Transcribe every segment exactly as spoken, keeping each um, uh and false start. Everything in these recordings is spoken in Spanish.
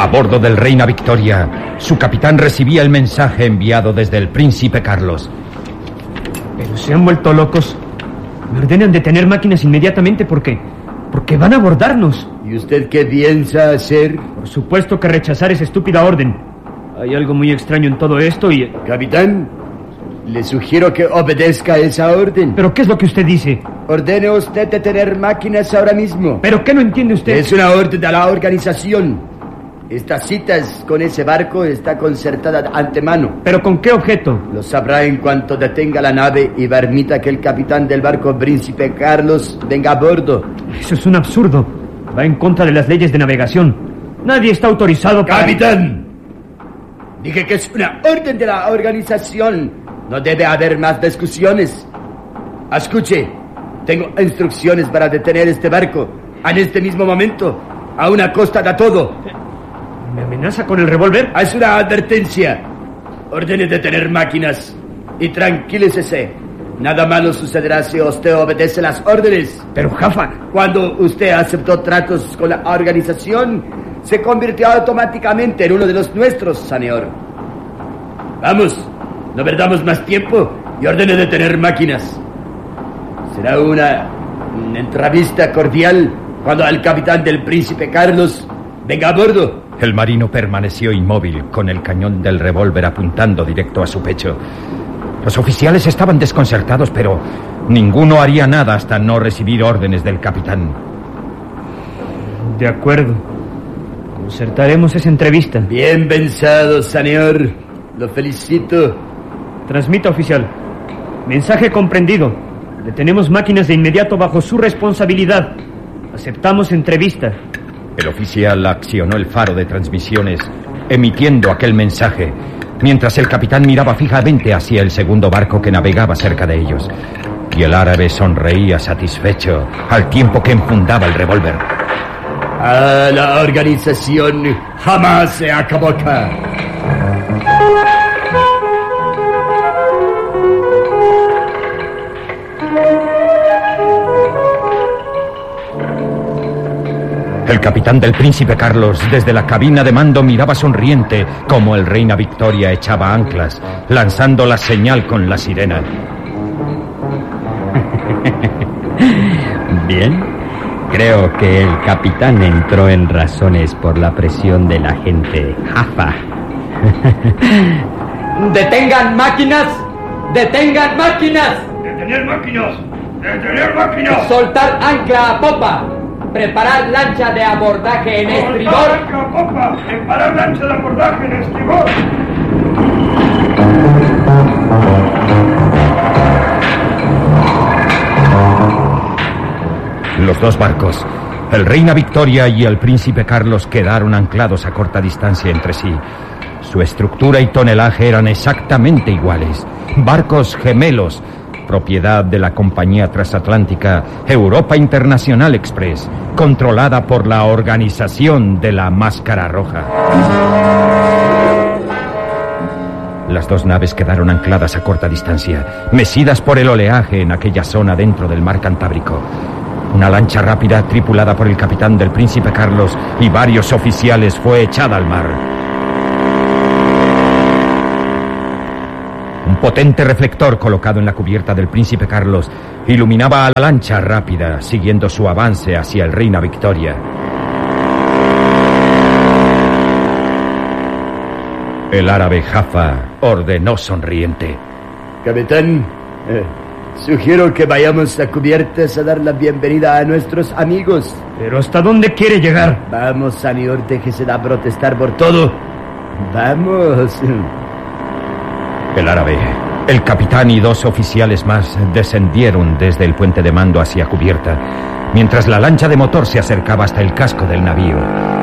A bordo del Reina Victoria, su capitán recibía el mensaje enviado desde el Príncipe Carlos. Pero se han vuelto locos. Me ordenan detener máquinas inmediatamente porque... porque van a abordarnos. ¿Y usted qué piensa hacer? Por supuesto que rechazar esa estúpida orden. Hay algo muy extraño en todo esto y... Capitán, le sugiero que obedezca esa orden. ¿Pero qué es lo que usted dice? Ordene usted detener máquinas ahora mismo. ¿Pero qué no entiende usted? Es una orden de la organización. Estas citas con ese barco está concertada de antemano. ¿Pero con qué objeto? Lo sabrá en cuanto detenga la nave y permita que el capitán del barco Príncipe Carlos venga a bordo. Eso es un absurdo. Va en contra de las leyes de navegación. Nadie está autorizado para... ¡Capitán! Dije que es una orden de la organización. No debe haber más discusiones. Escuche, tengo instrucciones para detener este barco en este mismo momento, a una costa de todo. ¿Me amenaza con el revólver? Es una advertencia. Ordene detener máquinas y tranquilícese. Nada malo sucederá si usted obedece las órdenes. Pero, Jaffa... Cuando usted aceptó tratos con la organización, se convirtió automáticamente en uno de los nuestros, señor. Vamos, no perdamos más tiempo y ordene detener máquinas. Será una, una entrevista cordial cuando el capitán del Príncipe Carlos venga a bordo. El marino permaneció inmóvil, con el cañón del revólver apuntando directo a su pecho. Los oficiales estaban desconcertados, pero ninguno haría nada hasta no recibir órdenes del capitán. De acuerdo. Concertaremos esa entrevista. Bien pensado, señor. Lo felicito. Transmita, oficial. Mensaje comprendido. Detenemos máquinas de inmediato bajo su responsabilidad. Aceptamos entrevista. El oficial accionó el faro de transmisiones, emitiendo aquel mensaje, mientras el capitán miraba fijamente hacia el segundo barco que navegaba cerca de ellos. Y el árabe sonreía satisfecho, al tiempo que enfundaba el revólver. A la organización jamás se equivoca. El capitán del Príncipe Carlos, desde la cabina de mando, miraba sonriente como el Reina Victoria echaba anclas, lanzando la señal con la sirena. Bien, creo que el capitán entró en razones por la presión del agente Jaffa. ¡Detengan máquinas! ¡Detengan máquinas! ¡Detener máquinas! ¡Detener máquinas! ¡Soltar ancla a popa! ¡Preparar lancha de abordaje en estribor! ¡Soltar ancla a popa! ¡Preparar lancha de abordaje en estribor! Los dos barcos, el Reina Victoria y el Príncipe Carlos, quedaron anclados a corta distancia entre sí. Su estructura y tonelaje eran exactamente iguales. Barcos gemelos, propiedad de la compañía transatlántica Europa International Express, controlada por la organización de la Máscara Roja. Las dos naves quedaron ancladas a corta distancia, mecidas por el oleaje en aquella zona dentro del mar Cantábrico. Una lancha rápida, tripulada por el capitán del Príncipe Carlos y varios oficiales, fue echada al mar. Un potente reflector colocado en la cubierta del Príncipe Carlos iluminaba a la lancha rápida, siguiendo su avance hacia el Reina Victoria. El árabe Jaffa ordenó sonriente: Capitán, eh, sugiero que vayamos a cubiertas a dar la bienvenida a nuestros amigos. ¿Pero hasta dónde quiere llegar? Vamos, señor, déjese de protestar por todo. Vamos. El árabe, el capitán y dos oficiales más descendieron desde el puente de mando hacia cubierta, mientras la lancha de motor se acercaba hasta el casco del navío.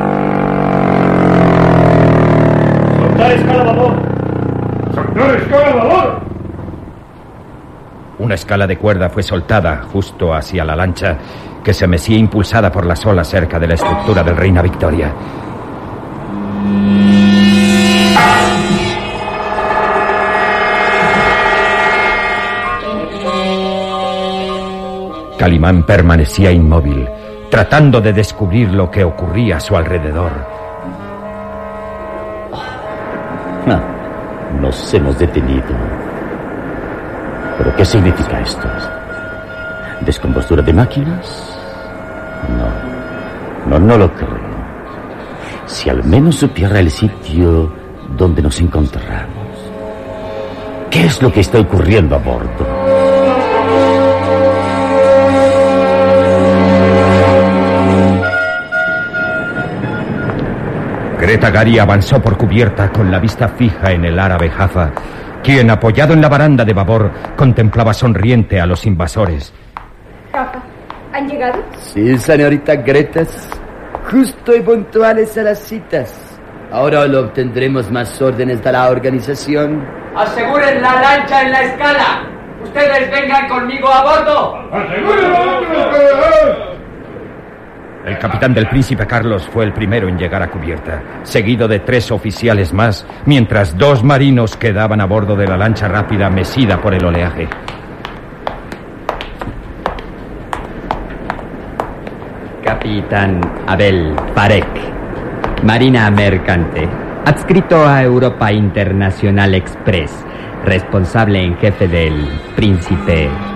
¡Soltar escala a babor! ¡Soltar escala a babor! Una escala de cuerda fue soltada justo hacia la lancha, que se mecía impulsada por las olas cerca de la estructura del Reina Victoria. Calimán permanecía inmóvil, tratando de descubrir lo que ocurría a su alrededor. Nos hemos detenido. ¿Pero qué significa esto? ¿Descompostura de máquinas? No, no, no lo creo. Si al menos supiera el sitio donde nos encontramos. ¿Qué es lo que está ocurriendo a bordo? Greta Gary avanzó por cubierta con la vista fija en el árabe Jaffa, quien, apoyado en la baranda de babor, contemplaba sonriente a los invasores. Jaffa, ¿han llegado? Sí, señorita Gretas. Justo y puntuales a las citas. Ahora lo obtendremos más órdenes de la organización. Aseguren la lancha en la escala. Ustedes vengan conmigo a bordo. El capitán del Príncipe Carlos fue el primero en llegar a cubierta, seguido de tres oficiales más, mientras dos marinos quedaban a bordo de la lancha rápida mecida por el oleaje. Capitán Abel Parek, Marina Mercante, adscrito a Europa Internacional Express, responsable en jefe del Príncipe